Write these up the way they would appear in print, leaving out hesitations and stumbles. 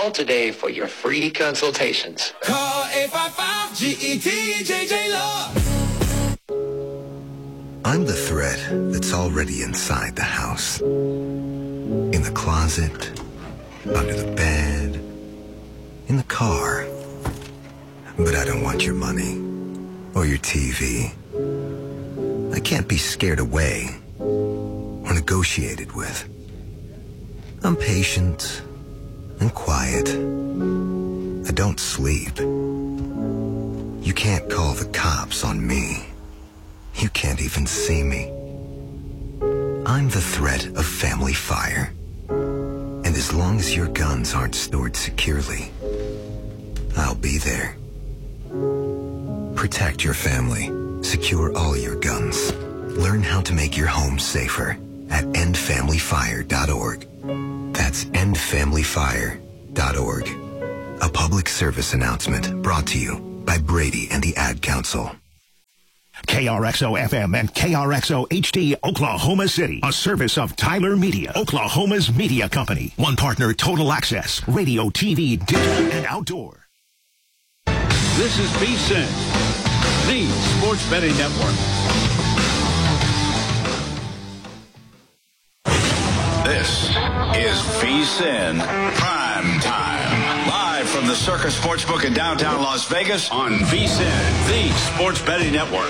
Call today for your free consultations. Call 855-GET-JJ-LOVE. I'm the threat that's already inside the house. In the closet, under the bed, in the car. But I don't want your money or your TV. I can't be scared away or negotiated with. I'm patient and quiet. I don't sleep. You can't call the cops on me. You can't even see me. I'm the threat of family fire. And as long as your guns aren't stored securely, I'll be there. Protect your family. Secure all your guns. Learn how to make your home safer at endfamilyfire.org. That's endfamilyfire.org. A public service announcement brought to you by Brady and the Ad Council. KRXO-FM and KRXO-HD, Oklahoma City. A service of Tyler Media, Oklahoma's media company. One partner, Total Access, radio, TV, digital, and outdoor. This is VSiN, the Sports Betting Network. This is VSiN Prime Time. Live from the Circus Sportsbook in downtown Las Vegas On VSiN, the Sports Betting Network.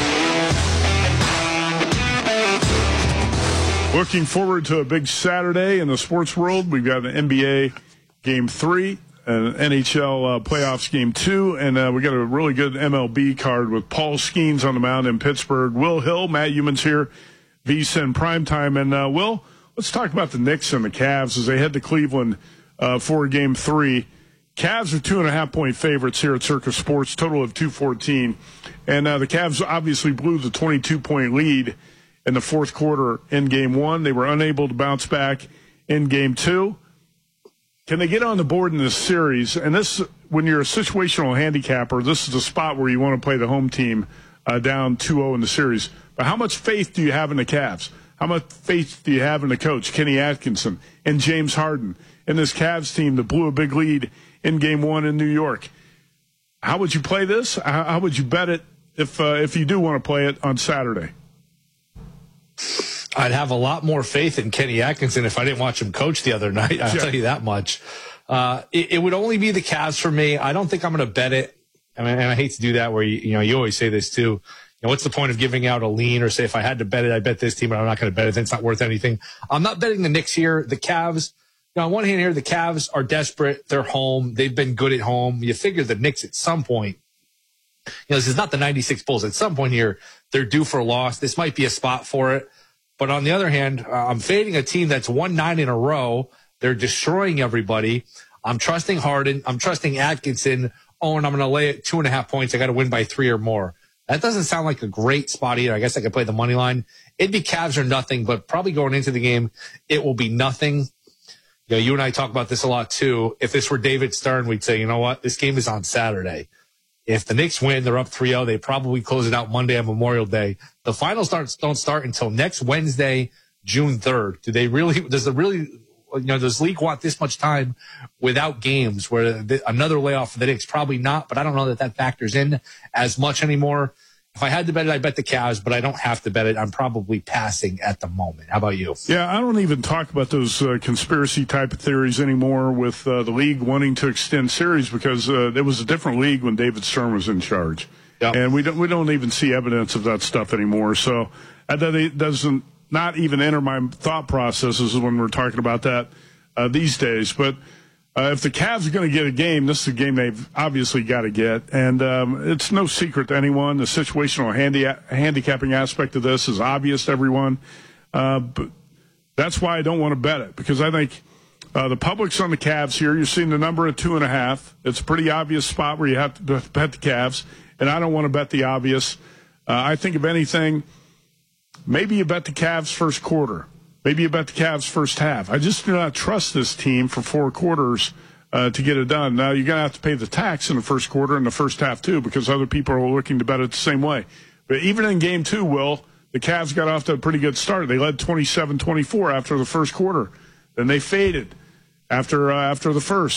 Looking forward to a big Saturday in the sports world. We've got an NBA Game 3, an NHL playoffs Game 2, and we got a really good MLB card with Paul Skeens on the mound in Pittsburgh. Will Hill, Matt Youmans here, VSiN Primetime. And Will, let's talk about the Knicks and the Cavs as they head to Cleveland for Game 3. Cavs are 2.5-point favorites here at Circus Sports, total of 214. And the Cavs obviously blew the 22-point lead in the fourth quarter in Game 1. They were unable to bounce back in Game 2. Can they get on the board in this series? And this, when you're a situational handicapper, this is the spot where you want to play the home team down 2-0 in the series. But how much faith do you have in the Cavs? How much faith do you have in the coach, Kenny Atkinson, and James Harden, and this Cavs team that blew a big lead in Game 1 in New York? How would you play this? How would you bet it if you do want to play it on Saturday? I'd have a lot more faith in Kenny Atkinson if I didn't watch him coach the other night. I'll tell you that much. It would only be the Cavs for me. I don't think I'm going to bet it. I mean, and I hate to do that where you always say this too. What's the point of giving out a lean or say if I had to bet it, I bet this team, but I'm not going to bet it. Then it's not worth anything. I'm not betting the Knicks here. The Cavs, on one hand here, the Cavs are desperate. They're home. They've been good at home. You figure the Knicks at some point, this is not the 96 Bulls. At some point here, they're due for a loss. This might be a spot for it. But on the other hand, I'm fading a team that's won 9 in a row. They're destroying everybody. I'm trusting Harden. I'm trusting Atkinson. Oh, and I'm going to lay it 2.5 points. I got to win by 3 or more. That doesn't sound like a great spot either. I guess I could play the money line. It'd be Cavs or nothing, but probably going into the game, it will be nothing. You and I talk about this a lot too. If this were David Stern, we'd say, you know what? This game is on Saturday. If the Knicks win, they're up 3-0. They probably close it out Monday on Memorial Day. The finals don't start until next Wednesday, June 3rd. Does the league want this much time without games where another layoff for the Knicks? Probably not, but I don't know that factors in as much anymore. If I had to bet it, I'd bet the Cavs, but I don't have to bet it. I'm probably passing at the moment. How about you? Yeah, I don't even talk about those conspiracy type of theories anymore with the league wanting to extend series because there was a different league when David Stern was in charge. Yep. And we don't even see evidence of that stuff anymore. So that doesn't not even enter my thought processes when we're talking about that these days. But if the Cavs are going to get a game, this is a game they've obviously got to get. And it's no secret to anyone. The situational handicapping aspect of this is obvious to everyone. But that's why I don't want to bet it, because I think the public's on the Cavs here. You're seeing the number at 2.5. It's a pretty obvious spot where you have to bet the Cavs, and I don't want to bet the obvious. I think, if anything, maybe you bet the Cavs first quarter. Maybe you bet the Cavs first half. I just do not trust this team for 4 quarters to get it done. Now, you're going to have to pay the tax in the first quarter and the first half, too, because other people are looking to bet it the same way. But even in Game 2, Will, the Cavs got off to a pretty good start. They led 27-24 after the first quarter. Then they faded after the first.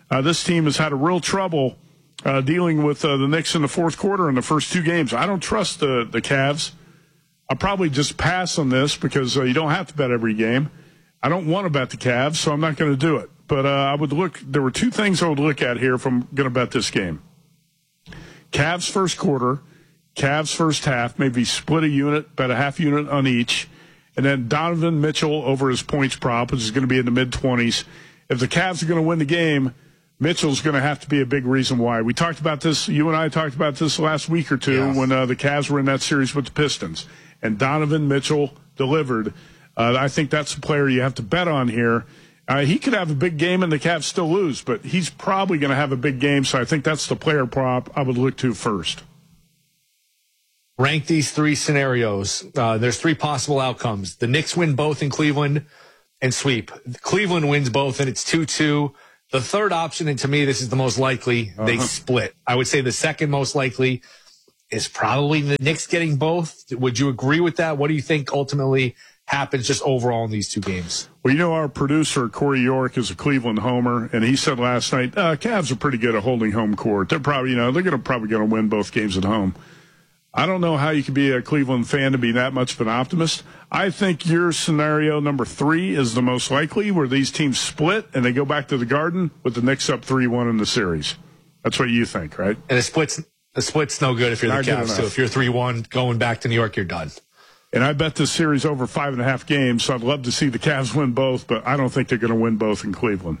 This team has had a real trouble dealing with the Knicks in the fourth quarter in the first two games. I don't trust the Cavs. I'll probably just pass on this because you don't have to bet every game. I don't want to bet the Cavs, so I'm not going to do it. But I would look. There were two things I would look at here if I'm going to bet this game. Cavs first quarter, Cavs first half, maybe split a unit, bet a half unit on each, and then Donovan Mitchell over his points prop, which is going to be in the mid-20s. If the Cavs are going to win the game, Mitchell's going to have to be a big reason why. We talked about this, you and I talked about this last week or two when the Cavs were in that series with the Pistons. And Donovan Mitchell delivered. I think that's the player you have to bet on here. He could have a big game and the Cavs still lose, but he's probably going to have a big game, so I think that's the player prop I would look to first. Rank these three scenarios. There's three possible outcomes. The Knicks win both in Cleveland and sweep. Cleveland wins both, and it's 2-2. The third option, and to me this is the most likely, they split. I would say the second most likely is probably the Knicks getting both. Would you agree with that? What do you think ultimately happens just overall in these two games? Well, you know, our producer, Corey York, is a Cleveland homer, and he said last night, Cavs are pretty good at holding home court. They're probably, they're probably going to win both games at home. I don't know how you can be a Cleveland fan to be that much of an optimist. I think your scenario number 3 is the most likely, where these teams split and they go back to the Garden with the Knicks up 3-1 in the series. That's what you think, right? And the split's no good if you're the Cavs, too. If you're 3-1 going back to New York, you're done. And I bet this series over 5.5 games, so I'd love to see the Cavs win both, but I don't think they're going to win both in Cleveland.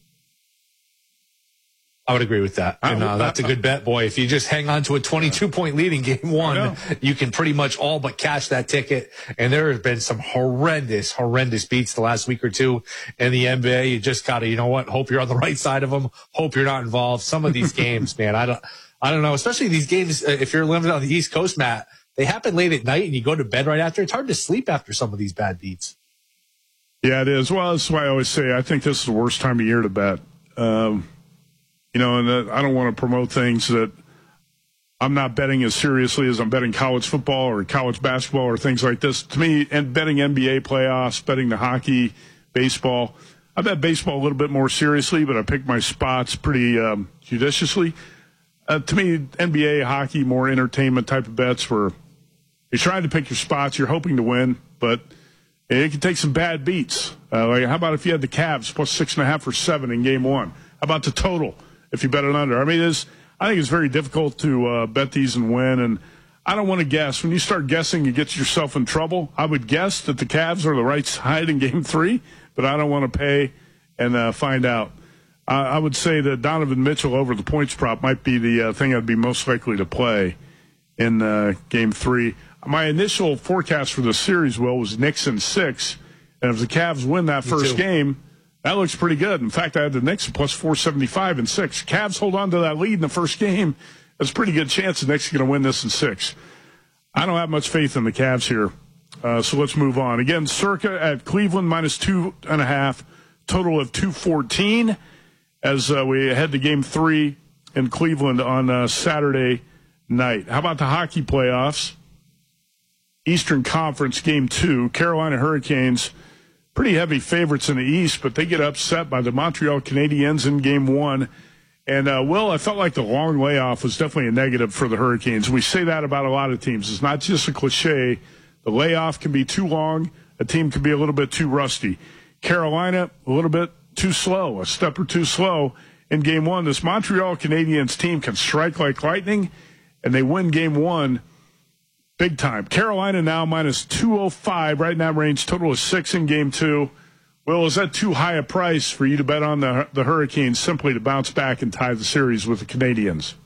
I would agree with that. And that's a good bet, boy. If you just hang on to a 22-point lead in game one, you can pretty much all but cash that ticket. And there have been some horrendous beats the last week or two in the NBA. You just got to, hope you're on the right side of them. Hope you're not involved. Some of these games, man, I don't know. Especially these games, if you're living on the East Coast, Matt, they happen late at night and you go to bed right after. It's hard to sleep after some of these bad beats. Yeah, it is. Well, that's why I always say I think this is the worst time of year to bet. And I don't want to promote things that I'm not betting as seriously as I'm betting college football or college basketball or things like this. To me, and betting NBA playoffs, betting the hockey, baseball, I bet baseball a little bit more seriously, but I pick my spots pretty judiciously. To me, NBA, hockey, more entertainment type of bets where you're trying to pick your spots, you're hoping to win, but it can take some bad beats. Like how about if you had the Cavs plus 6.5 or 7 in game one? How about the total if you bet it under? I mean, I think it's very difficult to bet these and win, and I don't want to guess. When you start guessing, you get yourself in trouble. I would guess that the Cavs are the right side in game 3, but I don't want to pay and find out. I would say that Donovan Mitchell over the points prop might be the thing I'd be most likely to play in game 3. My initial forecast for the series, Will, was Knicks in 6, and if the Cavs win that first game, that looks pretty good. In fact, I had the Knicks plus 475 in 6. Cavs hold on to that lead in the first game. That's a pretty good chance the Knicks are going to win this in 6. I don't have much faith in the Cavs here, so let's move on. Again, Circa at Cleveland minus 2.5, total of 214 as we head to game 3 in Cleveland on Saturday night. How about the hockey playoffs? Eastern Conference game 2, Carolina Hurricanes, pretty heavy favorites in the East, but they get upset by the Montreal Canadiens in game 1. And, Will, I felt like the long layoff was definitely a negative for the Hurricanes. We say that about a lot of teams. It's not just a cliche. The layoff can be too long. A team can be a little bit too rusty. Carolina, a little bit too slow, a step or two slow in game 1. This Montreal Canadiens team can strike like lightning, and they win game 1 big time. Carolina now minus 205, right in that range, total of 6 in game 2. Will, is that too high a price for you to bet on the Hurricanes simply to bounce back and tie the series with the Canadiens?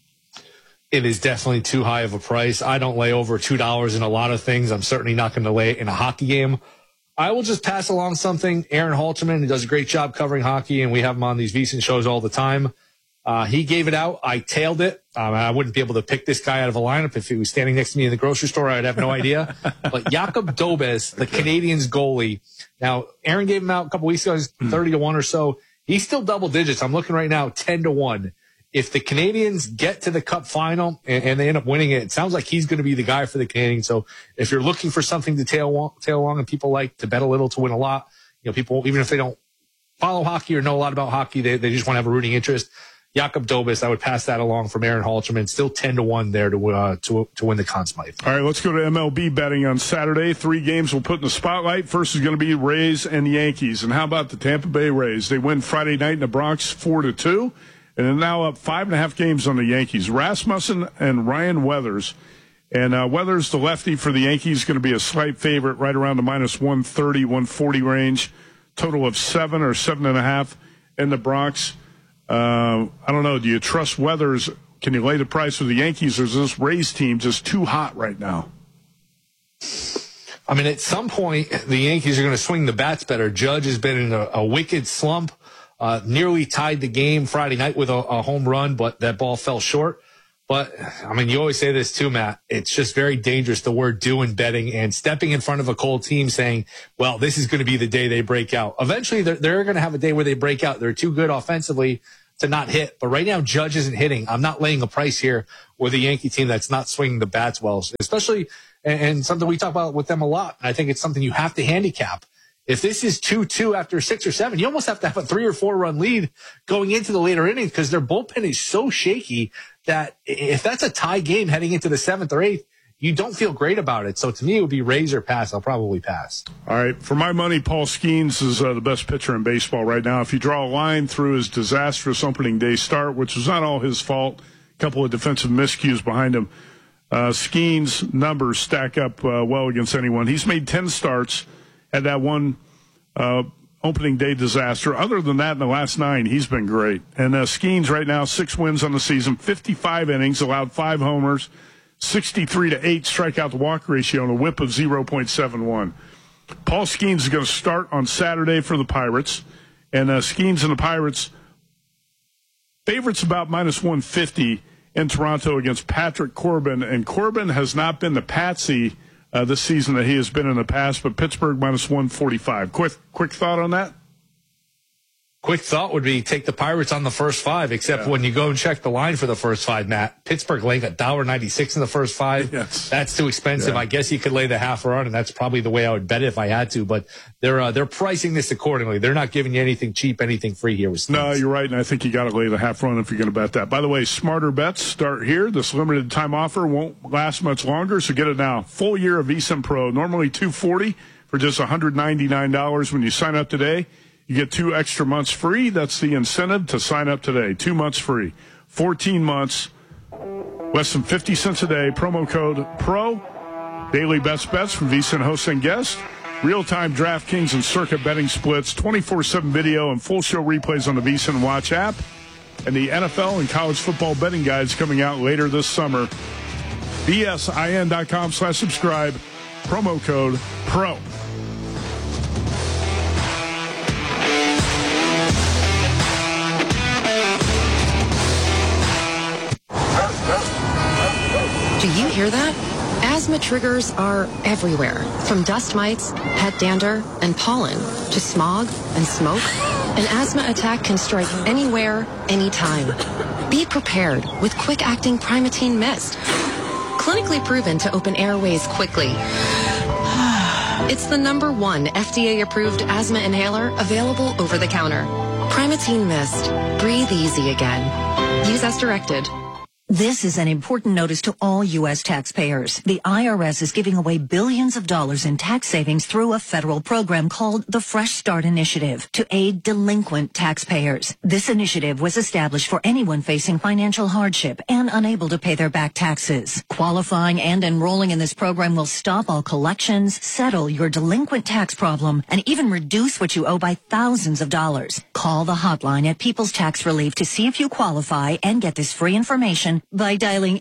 It is definitely too high of a price. I don't lay over $2 in a lot of things. I'm certainly not going to lay it in a hockey game. I will just pass along something. Aaron Halterman, who does a great job covering hockey, and we have him on these VSiN shows all the time. He gave it out. I tailed it. I wouldn't be able to pick this guy out of a lineup. If he was standing next to me in the grocery store, I'd have no idea. But Jakob Dobes, the Canadiens goalie. Now, Aaron gave him out a couple weeks ago. He's 30-1 or so. He's still double digits. I'm looking right now, 10-1. If the Canadiens get to the Cup final and they end up winning it, it sounds like he's going to be the guy for the Canadiens. So if you're looking for something to tail along and people like to bet a little to win a lot, people, even if they don't follow hockey or know a lot about hockey, they just want to have a rooting interest. Jakob Dobis, I would pass that along from Aaron Halterman. Still 10-1 there to win the Conn Smythe. All right, let's go to MLB betting on Saturday. 3 games we'll put in the spotlight. First is going to be Rays and Yankees. And how about the Tampa Bay Rays? They win Friday night in the Bronx 4-2, and they're now up 5.5 games on the Yankees. Rasmussen and Ryan Weathers. And Weathers, the lefty for the Yankees, is going to be a slight favorite right around the minus 130, 140 range. Total of 7 or 7.5 in the Bronx. I don't know. Do you trust Weathers? Can you lay the price with the Yankees, or is this Rays team just too hot right now? I mean, at some point, the Yankees are going to swing the bats better. Judge has been in a wicked slump, nearly tied the game Friday night with a home run, but that ball fell short. But, I mean, you always say this too, Matt. It's just very dangerous, the word do in betting, and stepping in front of a cold team saying, well, this is going to be the day they break out. Eventually, they're going to have a day where they break out. They're too good offensively to not hit. But right now, Judge isn't hitting. I'm not laying a price here with a Yankee team that's not swinging the bats well, especially, and something we talk about with them a lot. I think it's something you have to handicap. If this is 2-2 after 6 or 7, you almost have to have a 3 or 4 run lead going into the later innings because their bullpen is so shaky that if that's a tie game heading into the 7th or 8th, you don't feel great about it. So to me, it would be Rays or pass. I'll probably pass. All right. For my money, Paul Skeens is the best pitcher in baseball right now. If you draw a line through his disastrous opening day start, which was not all his fault, a couple of defensive miscues behind him, Skeens' numbers stack up well against anyone. He's made 10 starts at that one opening day disaster. Other than that, in the last 9, he's been great. And Skeens right now, 6 wins on the season, 55 innings, allowed 5 homers, 63-8 strikeout to walk ratio, and a whip of 0.71. Paul Skeens is going to start on Saturday for the Pirates. And Skeens and the Pirates, favorites about minus 150 in Toronto against Patrick Corbin. And Corbin has not been the patsy this season that he has been in the past, but Pittsburgh minus 145. Quick thought on that? Quick thought would be take the Pirates on the first 5, except when you go and check the line for the first 5, Matt, Pittsburgh laying $1.96 in the first 5. Yes. That's too expensive. Yeah. I guess you could lay the half run, and that's probably the way I would bet it if I had to, but they're pricing this accordingly. They're not giving you anything cheap, anything free here with Skeens. No, you're right, and I think you got to lay the half run if you're going to bet that. By the way, smarter bets start here. This limited time offer won't last much longer, so get it now. Full year of VSiN Pro, normally $240 for just $199 when you sign up today. You get 2 extra months free. That's the incentive to sign up today. 2 months free. 14 months, less than 50 cents a day. Promo code PRO. Daily best bets from VSiN hosts and guests. Real-time DraftKings and Circuit betting splits. 24/7 video and full show replays on the VSiN Watch app. And the NFL and college football betting guides coming out later this summer. VSIN.com/subscribe. Promo code PRO. Do you hear that? Asthma triggers are everywhere, from dust mites, pet dander, and pollen, to smog and smoke. An asthma attack can strike anywhere, anytime. Be prepared with quick-acting Primatene Mist. Clinically proven to open airways quickly. It's the #1 FDA-approved asthma inhaler available over the counter. Primatene Mist. Breathe easy again. Use as directed. This is an important notice to all U.S. taxpayers. The IRS is giving away billions of dollars in tax savings through a federal program called the Fresh Start Initiative to aid delinquent taxpayers. This initiative was established for anyone facing financial hardship and unable to pay their back taxes. Qualifying and enrolling in this program will stop all collections, settle your delinquent tax problem, and even reduce what you owe by thousands of dollars. Call the hotline at People's Tax Relief to see if you qualify and get this free information by dialing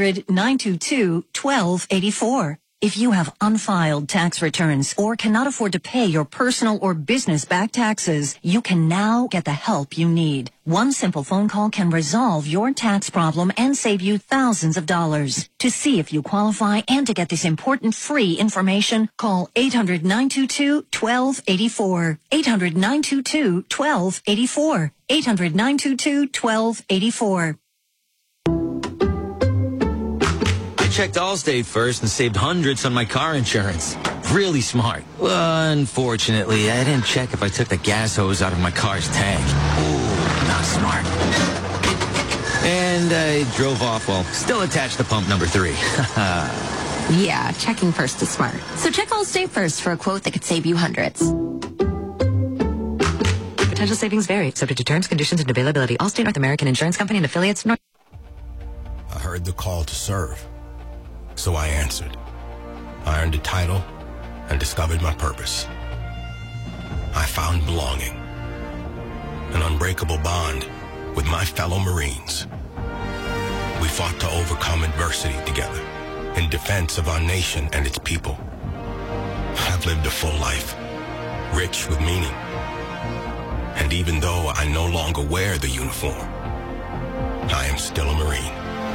800-922-1284. If you have unfiled tax returns or cannot afford to pay your personal or business back taxes, you can now get the help you need. One simple phone call can resolve your tax problem and save you thousands of dollars. To see if you qualify and to get this important free information, call 800-922-1284. 800-922-1284. 800-922-1284. checked Allstate first and saved hundreds on my car insurance. Really smart. Unfortunately, I didn't check if I took the gas hose out of my car's tank. Ooh, not smart. And I drove off while still attached to pump number 3. Yeah, checking first is smart. So check Allstate first for a quote that could save you hundreds. Potential savings vary, subject to terms, conditions, and availability. Allstate North American Insurance Company and affiliates. I heard the call to serve, so I answered. I earned a title and discovered my purpose. I found belonging, an unbreakable bond with my fellow Marines. We fought to overcome adversity together in defense of our nation and its people. I've lived a full life, rich with meaning. And even though I no longer wear the uniform, I am still a Marine.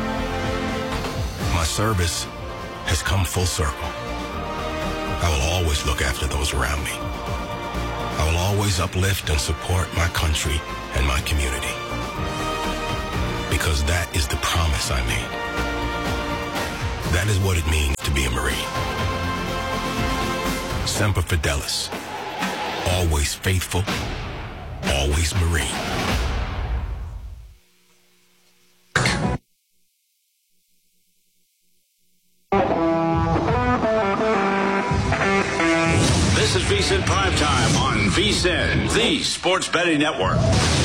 My service has come full circle. I will always look after those around me. I will always uplift and support my country and my community. Because that is the promise I made. That is what it means to be a Marine. Semper Fidelis. Always faithful. Always Marine. This is VSiN Primetime on VSiN, the Sports Betting Network.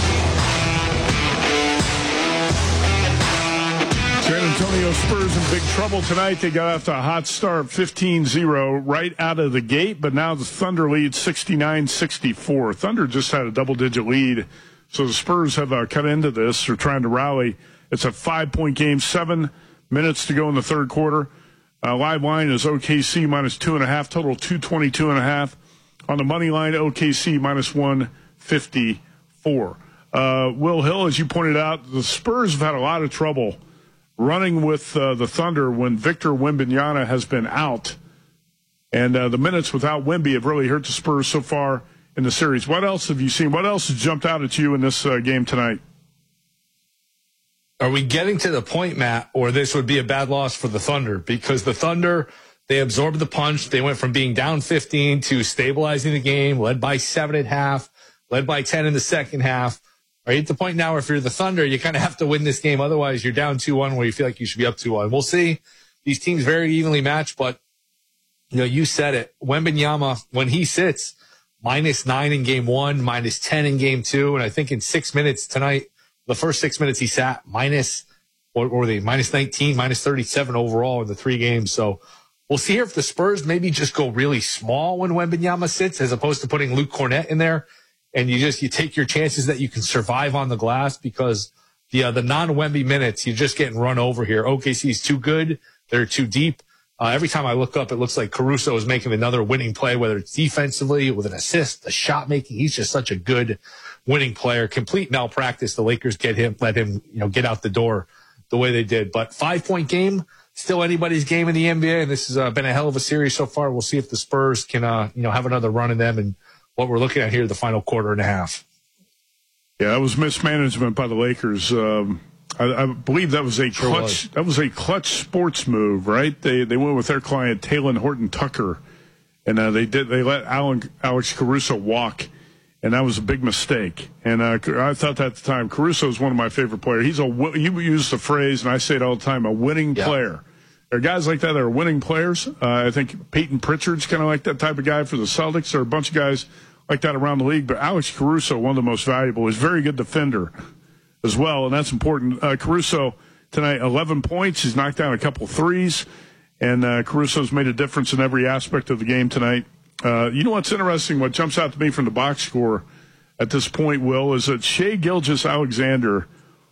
San Antonio Spurs in big trouble tonight. They got off to a hot start, 15-0 right out of the gate, but now the Thunder lead 69-64. Thunder just had a double-digit lead, so the Spurs have cut into this. They're trying to rally. It's a 5-point game, 7 minutes to go in the third quarter. Live line is OKC minus 2.5, total 222.5. On the money line, OKC minus 154. Will Hill, as you pointed out, the Spurs have had a lot of trouble running with the Thunder when Victor Wembanyama has been out. And the minutes without Wemby have really hurt the Spurs so far in the series. What else have you seen? What else has jumped out at you in this game tonight? Are we getting to the point, Matt, or this would be a bad loss for the Thunder? Because the Thunder, they absorbed the punch. They went from being down 15 to stabilizing the game, led by 7 at half, led by 10 in the second half. Are you at the point now where if you're the Thunder, you kind of have to win this game? Otherwise, you're down 2-1 where you feel like you should be up 2-1. We'll see. These teams very evenly matched, but you said it. Wembanyama, when he sits, -9 in game 1, -10 in game 2, and I think in 6 minutes tonight, the first 6 minutes he sat -19, -37 overall in the 3 games. So we'll see here if the Spurs maybe just go really small when Wembanyama sits, as opposed to putting Luke Cornett in there. And you take your chances that you can survive on the glass, because the non-Wemby minutes, you're just getting run over here. OKC is too good. They're too deep. Every time I look up, it looks like Caruso is making another winning play, whether it's defensively with an assist, the shot making. He's just such a good winning player. Complete malpractice. The Lakers let him get out the door the way they did. But 5-point game, still anybody's game in the NBA. And this has been a hell of a series so far. We'll see if the Spurs can, have another run in them, and what we're looking at here, the final quarter and a half. Yeah, that was mismanagement by the Lakers. I believe that was a clutch. That was a clutch sports move, right? They went with their client Talen Horton-Tucker, and they let Alex Caruso walk, and that was a big mistake. And I thought at the time Caruso is one of my favorite players. You use the phrase, and I say it all the time, a winning player. There are guys like that are winning players. I think Peyton Pritchard's kind of like that type of guy for the Celtics. There are a bunch of guys like that around the league, but Alex Caruso, one of the most valuable, is a very good defender as well, and that's important. Caruso tonight, 11 points. He's knocked down a couple threes, and Caruso's made a difference in every aspect of the game tonight. You know what's interesting, what jumps out to me from the box score at this point, Will, is that Shai Gilgeous-Alexander,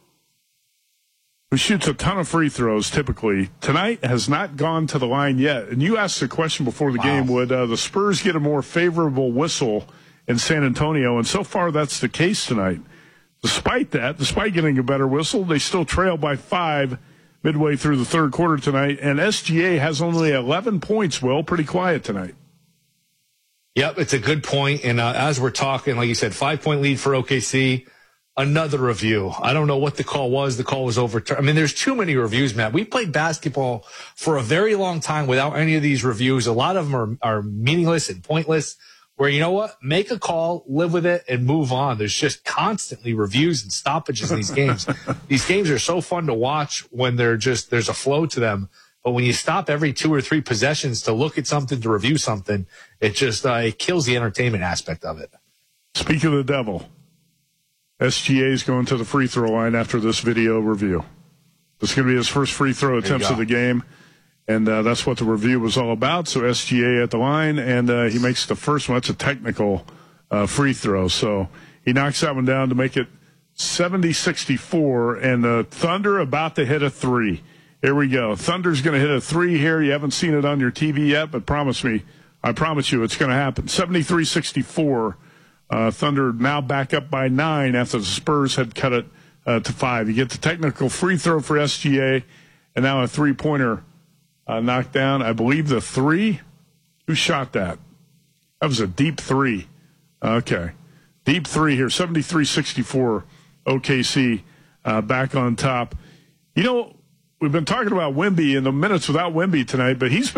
who shoots a ton of free throws typically, tonight has not gone to the line yet. And you asked the question before the game, would the Spurs get a more favorable whistle in San Antonio? And so far that's the case tonight. Despite getting a better whistle, they still trail by 5 midway through the third quarter tonight. And SGA has only 11 points, Will. Pretty quiet tonight. Yep, it's a good point. And as we're talking, like you said, 5-point lead for OKC. another review. I don't know what the call was. The call was overturned. I mean, there's too many reviews, Matt. We played basketball for a very long time without any of these reviews. A lot of them are meaningless and pointless, where, you know what? Make a call, live with it, and move on. There's just constantly reviews and stoppages in these games. These games are so fun to watch when there's a flow to them. But when you stop every 2 or 3 possessions to look at something, to review something, it just it kills the entertainment aspect of it. Speak of the devil. SGA is going to the free throw line after this video review. This is going to be his first free throw attempts of the game, and that's what the review was all about. So SGA at the line, and he makes the first one. That's a technical free throw. So he knocks that one down to make it 70-64, and the Thunder about to hit a 3. Here we go. Thunder's going to hit a 3 here. You haven't seen it on your TV yet, but I promise you it's going to happen. 73-64. Thunder now back up by 9 after the Spurs had cut it to 5. You get the technical free throw for SGA, and now a three-pointer knocked down. I believe the 3. Who shot that? That was a deep 3. Okay. Deep 3 here. 73-64. OKC back on top. You know, we've been talking about Wemby and the minutes without Wemby tonight, but he's been